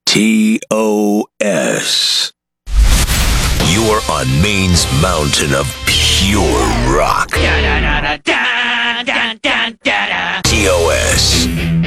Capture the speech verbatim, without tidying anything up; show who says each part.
Speaker 1: T O S. You are on Maine's mountain of pure rock.